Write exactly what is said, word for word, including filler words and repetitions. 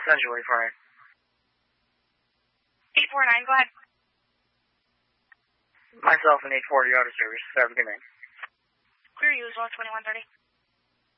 Central eight four nine. eight four nine, go ahead. Myself and eight forty auto service. Have a good night. Clear you as well, twenty-one thirty.